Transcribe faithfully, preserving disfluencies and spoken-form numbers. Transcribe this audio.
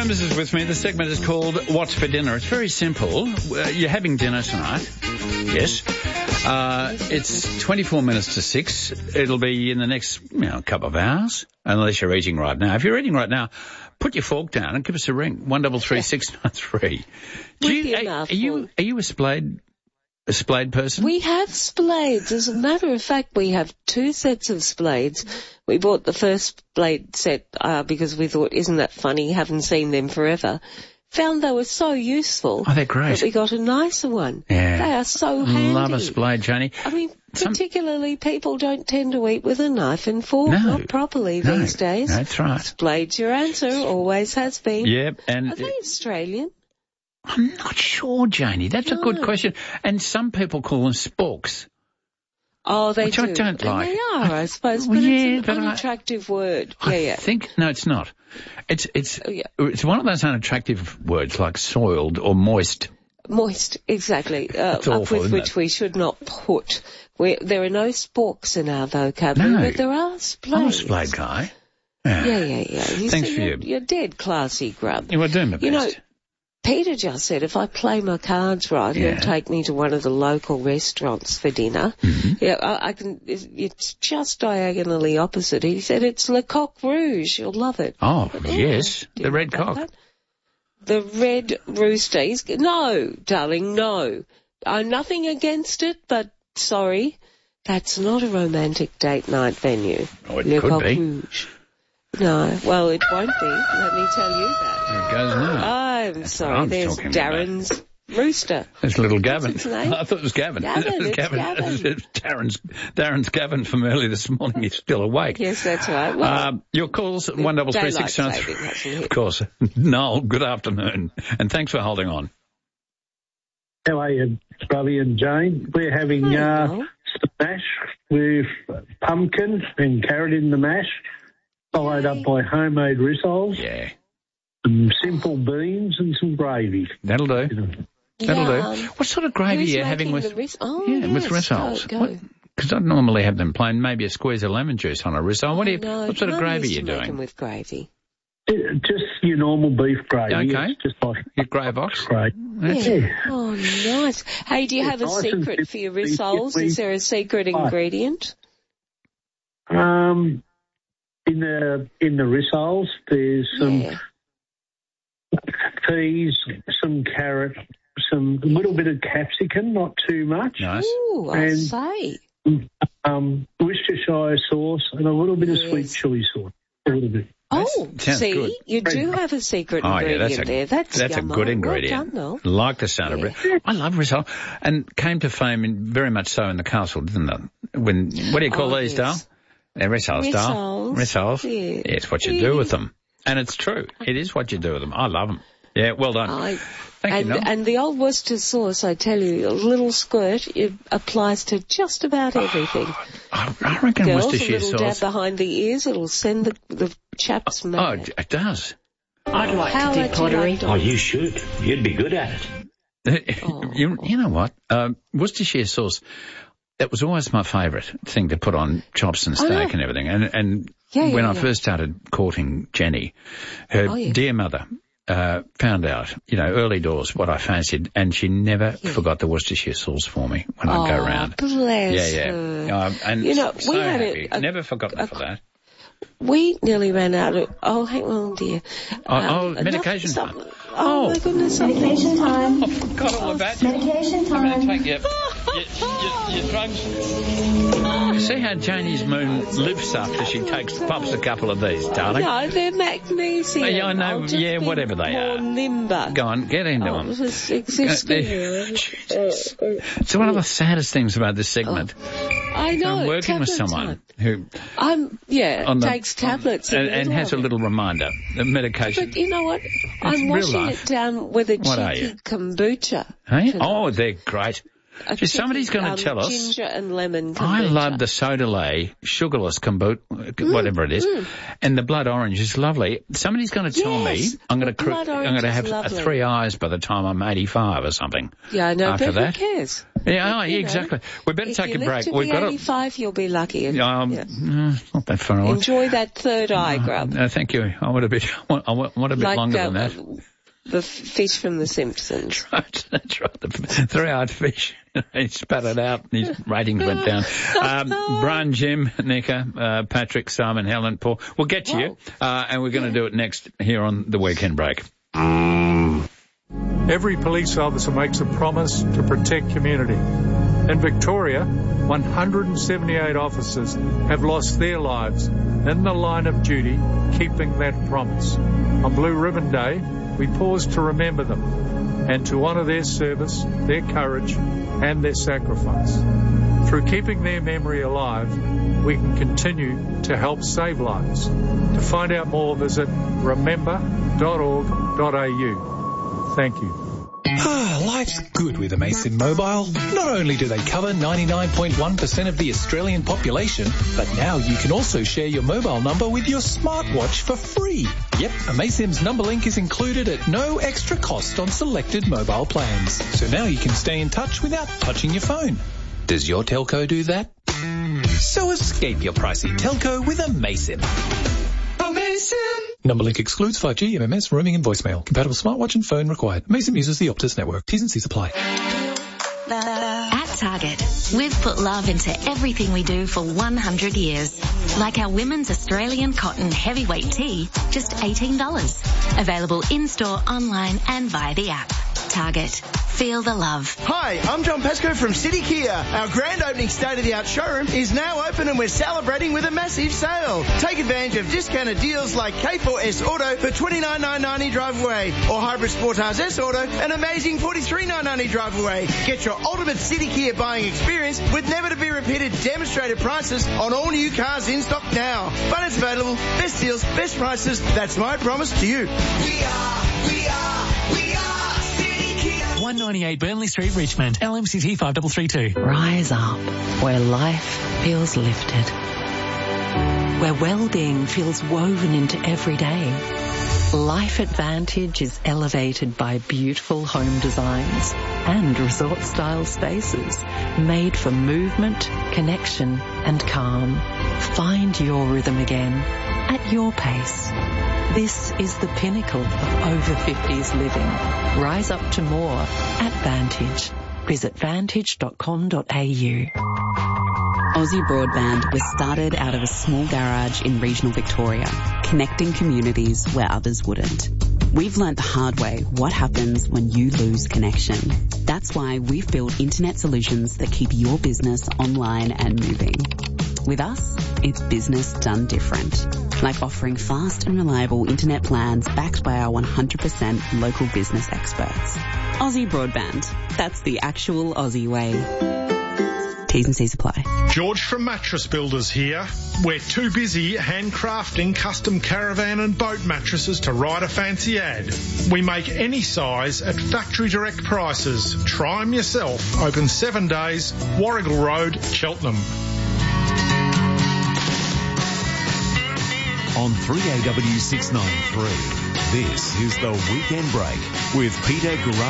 Holmes is with me. The segment is called What's for Dinner. It's very simple. Uh, you're having dinner tonight. Yes. Uh, it's twenty-four minutes to six. It'll be in the next, you know, couple of hours, unless you're eating right now. If you're eating right now, put your fork down and give us a ring. One double three six nine three. Do you, are, are you are you a splayed a splayed person? We have splades. As a matter of fact, we have two sets of splades. We bought the first Splade set uh, because we thought, isn't that funny? Haven't seen them forever. Found they were so useful. Oh, they're great. That we got a nicer one. Yeah. They are so handy. Love a Splade, Janie. I mean, Some... particularly people don't tend to eat with a knife and fork, no. not properly no. these days. That's right. Splade's your answer, always has been. Yep. And are they Australian? I'm not sure, Janie. That's no. a good question. And some people call them sporks. Oh, they Which do. I don't and like. They are, I suppose, but well, yeah, it's an but unattractive I, word. I yeah, yeah. think, no, it's not. It's, it's, oh, yeah. it's one of those unattractive words like soiled or moist. Moist, exactly. Uh, It's awful, up with isn't which it? we should not put. We're, there are no sporks in our vocabulary, No. but there are splades. I'm a Splade guy. Yeah, yeah, yeah. You Thanks see, for you're, you. you're dead classy, grub. You were doing my best. You know, Peter just said if I play my cards right, Yeah. he'll take me to one of the local restaurants for dinner. Mm-hmm. Yeah, I, I can. It's, it's just diagonally opposite. He said it's Le Coq Rouge. You'll love it. Oh, But, yes, do the you red know about cock. that? The red rooster. He's, no, darling, no. I'm nothing against it, but sorry, that's not a romantic date night venue. Oh, it Le could Coq be. Rouge. No, well, it won't be. Let me tell you that. There it goes now. I'm That's sorry. what I'm There's talking Darren's rooster. There's little Gavin. What's his name? I thought it was Gavin. Gavin, It was it's Gavin. Gavin. It's Darren's, Darren's Gavin from early this morning. He's still awake. Yes, that's right. Well, Um, your calls at one double three six nine three. daylight saving hasn't hit. Of course. Noel, good afternoon, and thanks for holding on. How are you, Scrubby and Jane? We're having Hi, uh, Noel. mash with pumpkin and carrot in the mash, followed up by homemade rissoles, Yeah, some simple beans and some gravy. that'll do. That'll Yum. do. What sort of gravy Who's are you having making with? the ris- oh, yeah, yes, with rissoles. Go, go. Because I normally have them plain. Maybe a squeeze of lemon juice on a rissole. What do you? No, what sort of Mum gravy are used you to make 'em doing? with gravy. It- Just your normal beef gravy. Okay. It's just like Your grey box. gravy. That's Yeah. Yeah. Oh, nice. Hey, do you have a Nice and secret for your simple. rissoles? We- Is there a secret Right. ingredient? Um, in the in the rissoles, there's some Yeah. peas, some carrot, some a little bit of capsicum, not too much. Nice. Ooh, I And- say. Um, Worcestershire sauce and a little bit of Yes. sweet chili sauce. A little bit. Oh, sounds see, good. you do have a secret Oh, yeah, ingredient that's a, there. That's that's a yummo. good ingredient. Well done, Noel. Like the sound Yeah. of it. I love risotto. And came to fame in, very much so in the castle, didn't it? When, what do you call Oh, these, yes. Dale? They're rissoles, Dale. Rissoles. Rissoles. Yeah. Yeah, it's what you do with them. And it's true. It is what you do with them. I love them. Yeah, well done. I, Thank and, you, Noel. and the old Worcester sauce, I tell you, a little squirt, it applies to just about everything. I, I reckon Girls, a Worcestershire little dab sauce. behind the ears, it'll send the, the chaps Oh, mad. it does. I'd like How to would do you pottery. like to- Oh, you should. You'd be good at it. Oh. you, you know what? Um, Worcestershire sauce, that was always my favourite thing to put on chops and I know. steak and everything. And, and Yeah, when yeah, I yeah. first started courting Jenny, her Oh, yeah. dear mother uh, found out, you know, early doors what I fancied, and she never Yeah. forgot the Worcestershire sauce for me when I'd go Oh, round. bless Yeah, yeah. her. Um, and You know, so we had a- happy. a- never forgotten a- for that. We nearly ran out of... Oh, hang on, dear. Oh, Um, oh, enough- medication stop- time. Oh, Oh. my goodness. Medication time. I forgot all about you. Medication I'm going to time. take your, your, your, your drugs. See how Janie's moon lifts after she takes pops a couple of these, darling. No, they're magnesium. Oh, yeah, I know. I'll just Yeah, be whatever they more are. limber. Go on, get into Oh, them. it was existing. Jesus. It's one of the saddest things about this segment. I know. I'm working with tablet someone time. who I'm, yeah, on the, takes tablets. and, in the and middle has a of it. little reminder, the medication. But you know what? I'm real washing life. it down with a What are cheeky you? kombucha. Hey? tonight. Oh, they're great. A Gee, somebody's cheeky, going um, to tell us. Ginger and lemon kombucha. I love the soda lay, sugarless kombucha, whatever it is, and the blood orange is lovely. Somebody's going to tell Yes, me I'm going the to cr- blood I'm orange going to is have lovely. three eyes by the time I'm eighty-five or something. Yeah, I know, after but that. who cares? Yeah, oh, You know, exactly. We better if take you a live break. to We've be got eighty-five, you'll be lucky. And, Um, yeah. uh, not that far away. Enjoy that third eye grub. No, thank you. I want a bit. I want, I want, want a bit like, longer uh, than that. The f- fish from The Simpsons. Right, that's right. The three-eyed fish. He spat it out and his ratings went down. Um, Brian, Jim, Nika, uh, Patrick, Simon, Helen, Paul. We'll get to you, uh, and we're going to Yeah. do it next here on the Weekend Break. Every police officer makes a promise to protect community. In Victoria, one hundred seventy-eight officers have lost their lives in the line of duty, keeping that promise. On Blue Ribbon Day, we pause to remember them and to honour their service, their courage and their sacrifice. Through keeping their memory alive, we can continue to help save lives. To find out more, visit remember dot org dot a u. Thank you. Life's good with Amazon Mobile. Not only do they cover ninety-nine point one percent of the Australian population, but now you can also share your mobile number with your smartwatch for free. Yep, Amazon's number link is included at no extra cost on selected mobile plans. So now you can stay in touch without touching your phone. Does your telco do that? So escape your pricey telco with Amazon. Amazon! Number link excludes five G, M M S, roaming and voicemail. Compatible smartwatch and phone required. Amazon uses the Optus network. T's and C's apply. At Target, we've put love into everything we do for one hundred years. Like our women's Australian cotton heavyweight tee, just eighteen dollars. Available in-store, online and via the app. Target. Feel the love. Hi, I'm John Pesco from City Kia. Our grand opening state-of-the-art showroom is now open and we're celebrating with a massive sale. Take advantage of discounted deals like K four S Auto for twenty-nine thousand nine hundred ninety drive away or Hybrid Sportage S Auto an amazing forty-three thousand nine hundred ninety drive away. Get your ultimate City Kia buying experience with never-to-be-repeated demonstrated prices on all new cars in stock now. Finance available, best deals, best prices. That's my promise to you. We are, we are, we are. one ninety-eight Burnley Street, Richmond. L M C T five three three two. Rise up, where life feels lifted. Where well-being feels woven into every day. Life Advantage is elevated by beautiful home designs and resort-style spaces made for movement, connection and calm. Find your rhythm again at your pace. This is the pinnacle of over fifties living. Rise up to more at Vantage. Visit vantage dot com dot a u. Aussie Broadband was started out of a small garage in regional Victoria, connecting communities where others wouldn't. We've learnt the hard way what happens when you lose connection. That's why we've built internet solutions that keep your business online and moving. With us, it's business done different, like offering fast and reliable internet plans backed by our one hundred percent local business experts. Aussie Broadband, that's the actual Aussie way. T's and C's apply. George from Mattress Builders here. We're too busy handcrafting custom caravan and boat mattresses to write a fancy ad. We make any size at factory direct prices. Try them yourself. Open seven days, Warrigal Road, Cheltenham. On three A W six ninety-three, this is the Weekend Break with Peter Garrett.